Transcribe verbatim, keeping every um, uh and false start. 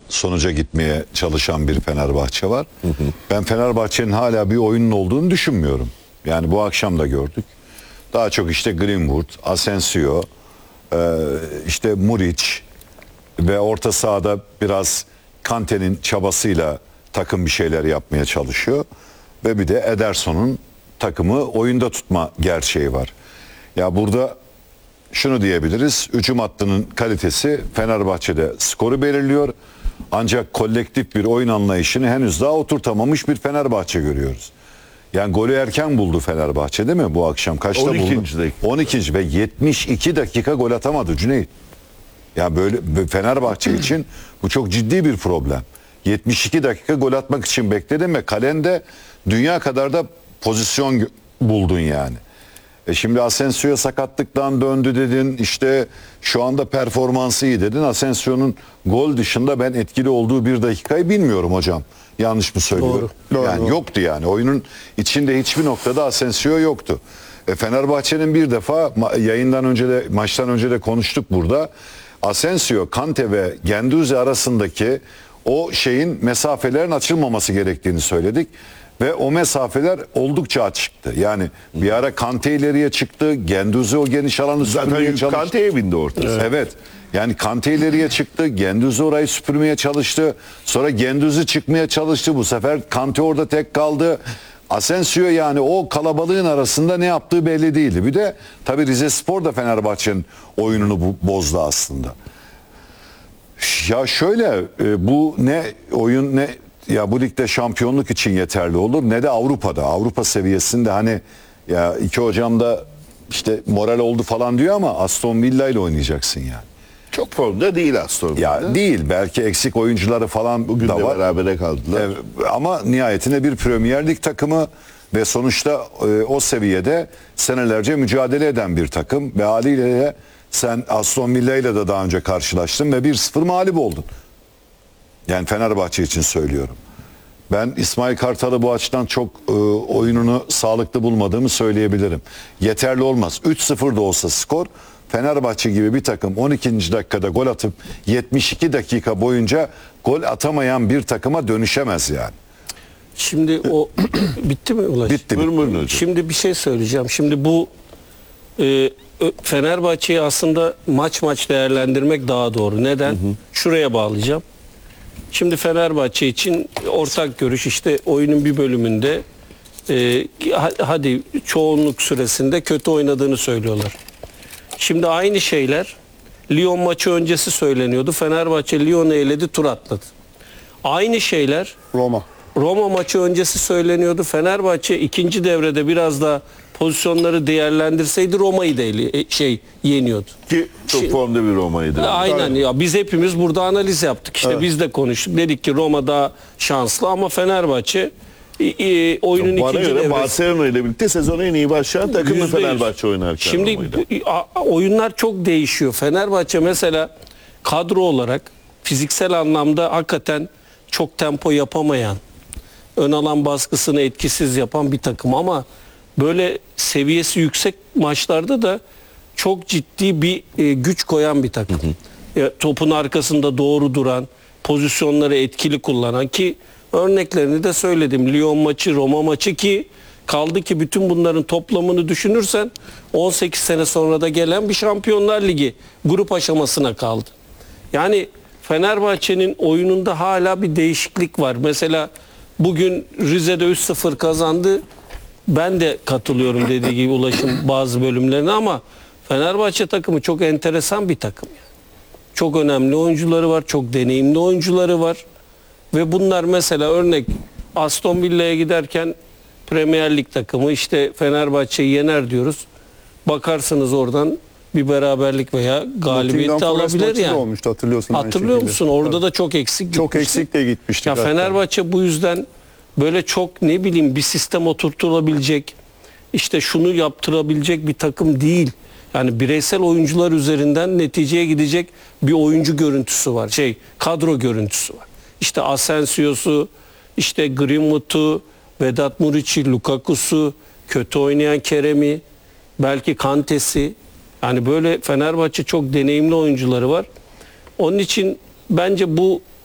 sonuca gitmeye çalışan bir Fenerbahçe var. Hı hı. Ben Fenerbahçe'nin hala bir oyunun olduğunu düşünmüyorum. Yani bu akşam da gördük. Daha çok işte Greenwood, Asensio, işte Muric ve orta sahada biraz Kante'nin çabasıyla takım bir şeyler yapmaya çalışıyor. Ve bir de Ederson'un takımı oyunda tutma gerçeği var. Ya burada şunu diyebiliriz. Hücum hattının kalitesi Fenerbahçe'de skoru belirliyor. Ancak kolektif bir oyun anlayışını henüz daha oturtamamış bir Fenerbahçe görüyoruz. Yani golü erken buldu Fenerbahçe değil mi bu akşam? Kaçta buldu? on ikinci dakika. on ikinci ve yetmiş iki dakika gol atamadı Cüneyt. Ya böyle Fenerbahçe için bu çok ciddi bir problem. yetmiş iki dakika gol atmak için bekledin ve kalende dünya kadar da pozisyon buldun yani. E şimdi Asensio sakatlıktan döndü dedin. İşte şu anda performansı iyi dedin. Asensio'nun gol dışında ben etkili olduğu bir dakikayı bilmiyorum hocam. Yanlış mı söylüyorum? Doğru, yani doğru. yoktu yani. Oyunun içinde hiçbir noktada Asensio yoktu. E Fenerbahçe'nin bir defa yayından önce de maçtan önce de konuştuk burada. Asensio, Kante ve Guendouzi arasındaki o şeyin mesafelerin açılmaması gerektiğini söyledik. Ve o mesafeler oldukça açıktı. Yani bir ara Kante ileriye çıktı. Guendouzi o geniş alanı süpürmeye Zaten çalıştı. Kante'ye bindi ortası. Evet. evet. Yani Kante ileriye çıktı. Guendouzi orayı süpürmeye çalıştı. Sonra Guendouzi çıkmaya çalıştı. Bu sefer Kante orada tek kaldı. Asensio yani o kalabalığın arasında ne yaptığı belli değildi. Bir de tabii Rizespor da Fenerbahçe'nin oyununu bozdu aslında. Ya şöyle bu ne oyun ne ya bu ligde şampiyonluk için yeterli olur ne de Avrupa'da. Avrupa seviyesinde hani ya iki hocam da işte moral oldu falan diyor ama Aston Villa ile oynayacaksın yani. Çok formda değil Aston Villa. Ya değil belki eksik oyuncuları falan Bugün da de var. berabere kaldılar. Evet, ama nihayetinde bir Premier Lig takımı ve sonuçta e, o seviyede senelerce mücadele eden bir takım ve haliyle de sen Aston Villa ile de daha önce karşılaştın ve bir sıfır mağlup oldun. Yani Fenerbahçe için söylüyorum. Ben İsmail Kartal'ı bu açıdan çok e, oyununu sağlıklı bulmadığımı söyleyebilirim. Yeterli olmaz. üç sıfır da olsa skor Fenerbahçe gibi bir takım on ikinci dakikada gol atıp yetmiş iki dakika boyunca gol atamayan bir takıma dönüşemez yani. Şimdi o bitti mi Ulaş? Bitti. Buyurun, buyurun hocam. Şimdi bir şey söyleyeceğim. Şimdi bu e, Fenerbahçe'yi aslında maç maç değerlendirmek daha doğru. Neden? Hı hı. Şuraya bağlayacağım. Şimdi Fenerbahçe için ortak görüş işte oyunun bir bölümünde e, hadi çoğunluk süresinde kötü oynadığını söylüyorlar. Şimdi aynı şeyler Lyon maçı öncesi söyleniyordu. Fenerbahçe Lyon'u eledi, tur atladı. Aynı şeyler Roma. Roma maçı öncesi söyleniyordu. Fenerbahçe ikinci devrede biraz da pozisyonları değerlendirseydi Roma'yı da eli, şey yeniyordu. Ki çok Şimdi, formda bir Roma'ydı. Aynen ya biz hepimiz burada analiz yaptık. İşte evet. Biz de konuştuk. Dedik ki Roma daha şanslı ama Fenerbahçe e, e, oyunun Bana ikinci göre devresi. Barcelona ile birlikte sezonu en iyi başlayan takımı yüzde yüz. Fenerbahçe oynarken. Şimdi a, oyunlar çok değişiyor. Fenerbahçe mesela kadro olarak fiziksel anlamda hakikaten çok tempo yapamayan, ön alan baskısını etkisiz yapan bir takım ama böyle seviyesi yüksek maçlarda da çok ciddi bir e, güç koyan bir takım. Hı hı. E, topun arkasında doğru duran, pozisyonları etkili kullanan ki örneklerini de söyledim. Lyon maçı, Roma maçı ki kaldı ki bütün bunların toplamını düşünürsen on sekiz sene sonra da gelen bir Şampiyonlar Ligi grup aşamasına kaldı. Yani Fenerbahçe'nin oyununda hala bir değişiklik var. Mesela bugün Rize'de üç sıfır kazandı. Ben de katılıyorum dediği gibi Ulaş'ın bazı bölümlerine ama Fenerbahçe takımı çok enteresan bir takım. Çok önemli oyuncuları var, çok deneyimli oyuncuları var. Ve bunlar mesela örnek Aston Villa'ya giderken Premier Lig takımı işte Fenerbahçe'yi yener diyoruz. Bakarsınız oradan bir beraberlik veya galibiyet de alabilir yani. Olmuştu, hatırlıyorsun. Hatırlıyor musun? Orada da çok eksik Çok gitmişti. eksik de gitmişti. Ya Fenerbahçe bu yüzden böyle çok ne bileyim bir sistem oturtulabilecek, işte şunu yaptırabilecek bir takım değil. Yani bireysel oyuncular üzerinden neticeye gidecek bir oyuncu görüntüsü var. Şey, kadro görüntüsü var. İşte Asensio'su, işte Greenwood'u, Vedat Muriç'i, Lukaku'su, kötü oynayan Kerem'i, belki Kante'si. Yani böyle Fenerbahçe çok deneyimli oyuncuları var. Onun için bence bu